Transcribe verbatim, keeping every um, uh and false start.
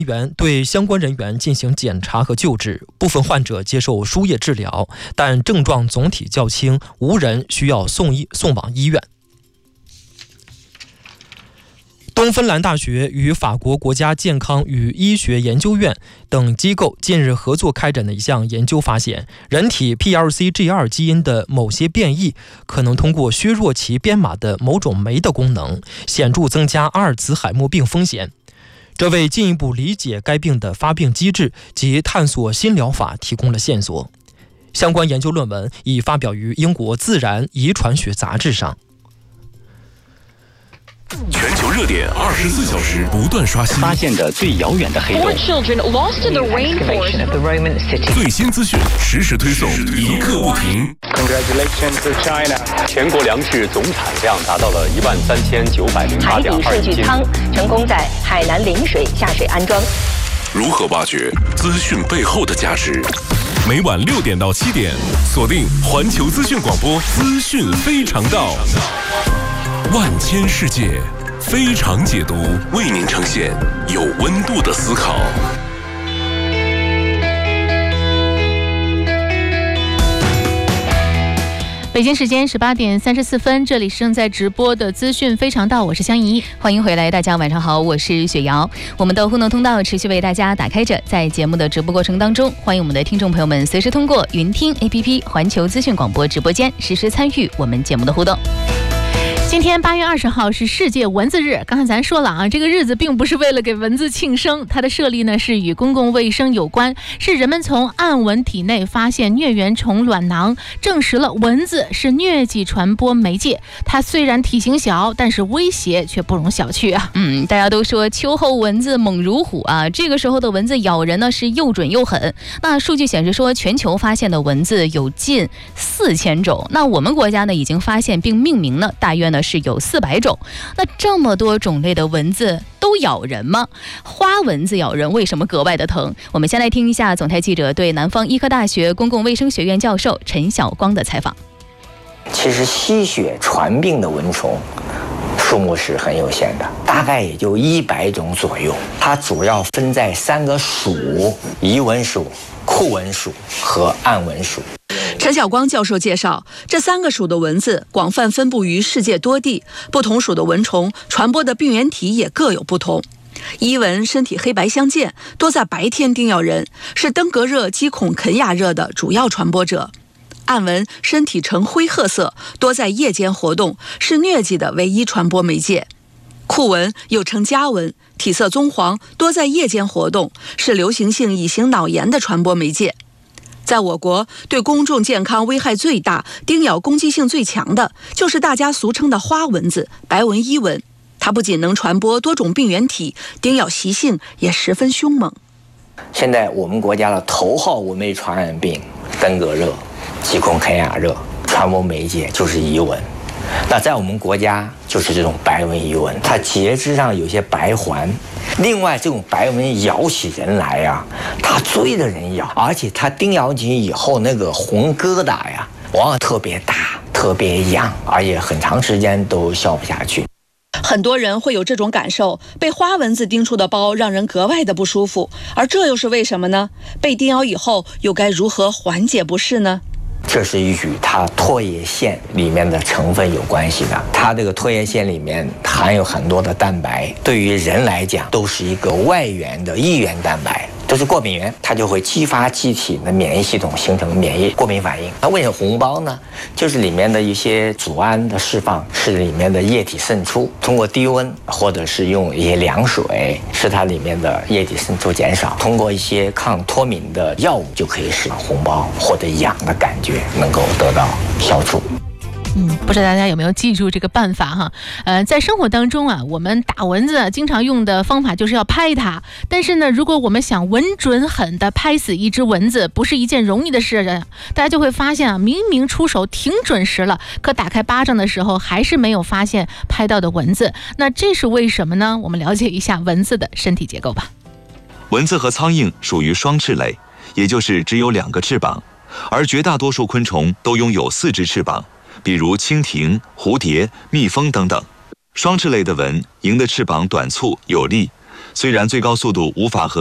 医院对相关人员进行检查和救治，部分患者接受输液治疗，但症状总体较轻，无人需要送医送往医院。东芬兰大学与法国国家健康与医学研究院等机构近日合作开展的一项研究发现，人体 P L C G 二 基因的某些变异可能通过削弱其编码的某种酶的功能，显著增加阿尔茨海默病风险。这为进一步理解该病的发病机制及探索新疗法提供了线索。相关研究论文已发表于英国《自然遗传学》杂志上。 全球热点二十四小时不断刷新， 发现的最遥远的黑洞， 最新资讯实时推送，一刻不停。 Congratulations to China！ 全国粮食总产量达到了一万三千九百零八点二亿斤， 成功在海南陵水下水安装。 如何挖掘资讯背后的价值？每晚六点到七点，锁定环球资讯广播，资讯非常道。万千世界，非常解读，为您呈现有温度的思考。 北京时间十八点三十四分，这里是正在直播的资讯非常道，我是香怡， 欢迎回来，大家晚上好，我是雪瑶。我们的互动通道持续为大家打开着，在节目的直播过程当中，欢迎我们的听众朋友们随时通过云听 A P P 环球资讯广播直播间实时参与我们节目的互动。 今天八月二十号是世界蚊子日，刚才咱说了啊，这个日子并不是为了给蚊子庆生，它的设立呢是与公共卫生有关，是人们从暗蚊体内发现疟原虫卵囊，证实了蚊子是疟疾传播媒介。它虽然体型小，但是威胁却不容小觑啊。 嗯，大家都说秋后蚊子猛如虎啊，这个时候的蚊子咬人呢是又准又狠。那数据显示说，全球发现的蚊子有近四千种，那我们国家呢已经发现并命名了大约呢是有四百种。那这么多种类的蚊子都咬人吗？花蚊子咬人为什么格外的疼？我们先来听一下总台记者对南方医科大学公共卫生学院教授陈晓光的采访。 其实吸血传病的蚊虫数目是很有限的，大概也就一百种左右。它主要分在三个属：遗蚊属、库蚊属和暗蚊属。 陈晓光教授介绍，这三个属的蚊子广泛分布于世界多地，不同属的蚊虫传播的病原体也各有不同。伊蚊身体黑白相间，多在白天叮咬人，是登革热、鸡孔肯亚热的主要传播者。暗蚊身体呈灰褐色，多在夜间活动，是疟疾的唯一传播媒介。库蚊又称家蚊，体色棕黄，多在夜间活动，是流行性乙型脑炎的传播媒介。在我国，对公众健康危害最大、叮咬攻击性最强的，就是大家俗称的花蚊子——白纹伊蚊。它不仅能传播多种病原体，叮咬习性也十分凶猛。 现在我们国家的头号蚊媒传染病登革热、鸡孔肯亚热，传播媒介就是伊蚊。那在我们国家就是这种白纹伊蚊，它节肢上有些白环。另外，这种白蚊咬起人来呀、啊，它追着人咬，而且它叮咬你以后那个红疙瘩呀，往往特别大、特别痒，而且很长时间都消不下去。 很多人会有这种感受，被花蚊子叮出的包让人格外的不舒服，而这又是为什么呢？被叮咬以后又该如何缓解不适呢？ 这是与它唾液腺里面的成分有关系的。它这个唾液腺里面含有很多的蛋白，对于人来讲都是一个外源的异源蛋白，都是过敏源，它就会激发机体的免疫系统形成免疫过敏反应。那为什么红包呢？就是里面的一些组胺的释放，是里面的液体渗出，通过低温或者是用一些凉水，使它里面的液体渗出减少。通过一些抗脱敏的药物，就可以使红包或者痒的感觉能够得到消除。 嗯，不知道大家有没有记住这个办法哈？呃，在生活当中啊，我们打蚊子经常用的方法就是要拍它。但是呢，如果我们想稳准狠的拍死一只蚊子，不是一件容易的事的。大家就会发现啊，明明出手挺准时了，可打开巴掌的时候还是没有发现拍到的蚊子。那这是为什么呢？我们了解一下蚊子的身体结构吧。 蚊子和苍蝇属于双翅类，也就是只有两个翅膀，而绝大多数昆虫都拥有四只翅膀。比如蜻蜓、蝴蝶、蜜蜂等等。双翅类的蚊，蝇的翅膀短促有力， 虽然最高速度无法和